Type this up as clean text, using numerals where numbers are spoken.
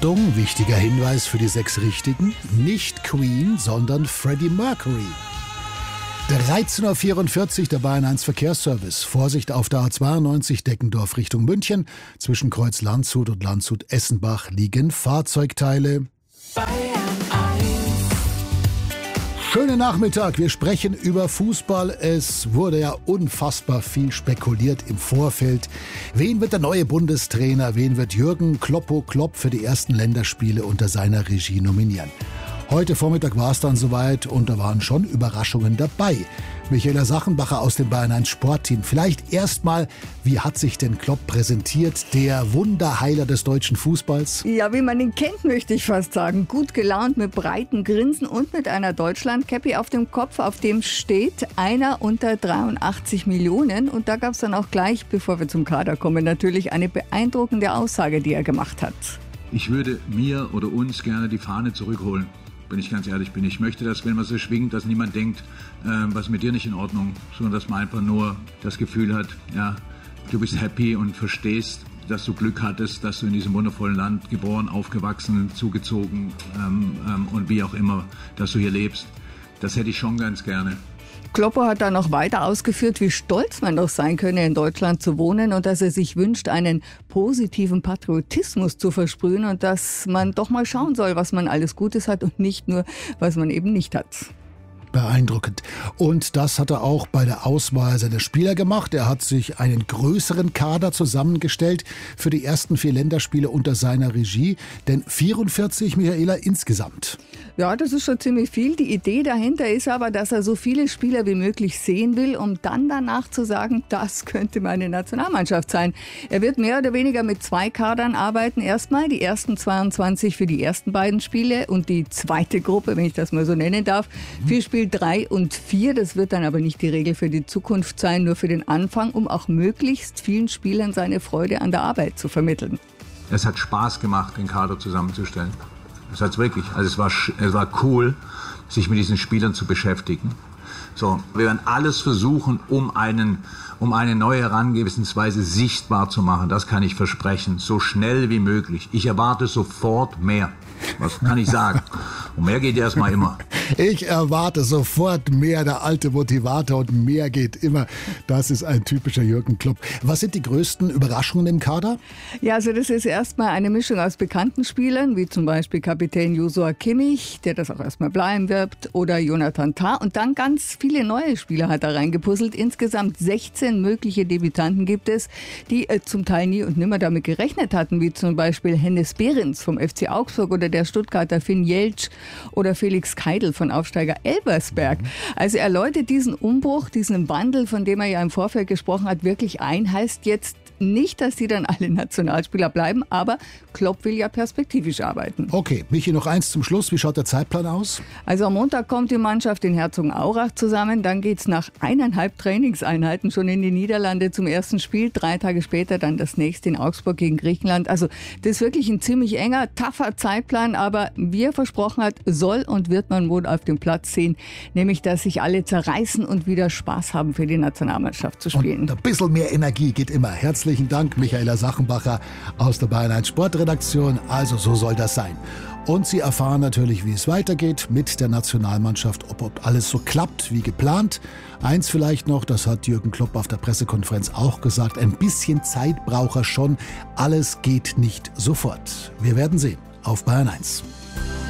Achtung, wichtiger Hinweis für die 6 Richtigen. Nicht Queen, sondern Freddie Mercury. 13.44 Uhr, der Bayern 1 Verkehrsservice. Vorsicht auf der A92 Deckendorf Richtung München. Zwischen Kreuz Landshut und Landshut-Essenbach liegen Fahrzeugteile. Schönen Nachmittag, wir sprechen über Fußball. Es wurde ja unfassbar viel spekuliert im Vorfeld. Wen wird der neue Bundestrainer, wen wird Jürgen Klopp für die ersten Länderspiele unter seiner Regie nominieren? Heute Vormittag war es dann soweit und da waren schon Überraschungen dabei. Michaela Sachenbacher aus dem Bayern 1 Sportteam. Vielleicht erstmal, wie hat sich denn Klopp präsentiert, der Wunderheiler des deutschen Fußballs? Ja, wie man ihn kennt, möchte ich fast sagen. Gut gelaunt, mit breiten Grinsen und mit einer Deutschland-Cappy auf dem Kopf, auf dem steht einer unter 83 Millionen. Und da gab es dann auch gleich, bevor wir zum Kader kommen, natürlich eine beeindruckende Aussage, die er gemacht hat. Ich würde mir oder uns gerne die Fahne zurückholen. Wenn ich ganz ehrlich bin. Ich möchte, dass, wenn man so schwingt, dass niemand denkt, was mit dir nicht in Ordnung, sondern dass man einfach nur das Gefühl hat, ja, du bist happy und verstehst, dass du Glück hattest, dass du in diesem wundervollen Land geboren, aufgewachsen, zugezogen und wie auch immer, dass du hier lebst. Das hätte ich schon ganz gerne. Kloppo hat dann noch weiter ausgeführt, wie stolz man doch sein könne, in Deutschland zu wohnen und dass er sich wünscht, einen positiven Patriotismus zu versprühen und dass man doch mal schauen soll, was man alles Gutes hat und nicht nur, was man eben nicht hat. Beeindruckend. Und das hat er auch bei der Auswahl seiner Spieler gemacht. Er hat sich einen größeren Kader zusammengestellt für die ersten 4 Länderspiele unter seiner Regie. Denn 44, Michaela, insgesamt. Ja, das ist schon ziemlich viel. Die Idee dahinter ist aber, dass er so viele Spieler wie möglich sehen will, um dann danach zu sagen, das könnte meine Nationalmannschaft sein. Er wird mehr oder weniger mit 2 Kadern arbeiten. Erstmal die ersten 22 für die ersten beiden Spiele und die zweite Gruppe, wenn ich das mal so nennen darf, für Spiel 3 und 4. Das wird dann aber nicht die Regel für die Zukunft sein, nur für den Anfang, um auch möglichst vielen Spielern seine Freude an der Arbeit zu vermitteln. Es hat Spaß gemacht, den Kader zusammenzustellen. Es hat wirklich. Also es war cool, sich mit diesen Spielern zu beschäftigen. So, wir werden alles versuchen, um eine neue Herangehensweise sichtbar zu machen. Das kann ich versprechen. So schnell wie möglich. Ich erwarte sofort mehr. Was kann ich sagen? Und mehr geht erstmal immer. Ich erwarte sofort mehr, der alte Motivator, und mehr geht immer. Das ist ein typischer Jürgen Klopp. Was sind die größten Überraschungen im Kader? Ja, also das ist erstmal eine Mischung aus bekannten Spielern, wie zum Beispiel Kapitän Joshua Kimmich, der das auch erstmal bleiben wird, oder Jonathan Tah. Und dann ganz viele neue Spieler hat er reingepuzzelt. Insgesamt 16 mögliche Debütanten gibt es, die zum Teil nie und nimmer damit gerechnet hatten, wie zum Beispiel Hennes Behrens vom FC Augsburg oder der Stuttgarter Finn Jeltsch oder Felix Keidl von Aufsteiger Elversberg. Also er läutet diesen Umbruch, diesen Wandel, von dem er ja im Vorfeld gesprochen hat, wirklich ein. Heißt jetzt nicht, dass die dann alle Nationalspieler bleiben, aber Klopp will ja perspektivisch arbeiten. Okay, Michi, noch eins zum Schluss. Wie schaut der Zeitplan aus? Also am Montag kommt die Mannschaft in Herzogenaurach zusammen. Dann geht es nach 1,5 Trainingseinheiten schon in die Niederlande zum ersten Spiel. 3 Tage später dann das nächste in Augsburg gegen Griechenland. Also das ist wirklich ein ziemlich enger, tougher Zeitplan. Aber wie er versprochen hat, soll und wird man wohl auf dem Platz sehen. Nämlich, dass sich alle zerreißen und wieder Spaß haben, für die Nationalmannschaft zu spielen. Und ein bisschen mehr Energie geht immer. Herzlichen Dank, Michaela Sachenbacher aus der Bayern 1 Sportredaktion. Also so soll das sein. Und Sie erfahren natürlich, wie es weitergeht mit der Nationalmannschaft, ob alles so klappt wie geplant. Eins vielleicht noch, das hat Jürgen Klopp auf der Pressekonferenz auch gesagt, ein bisschen Zeit braucht er schon. Alles geht nicht sofort. Wir werden sehen auf Bayern 1.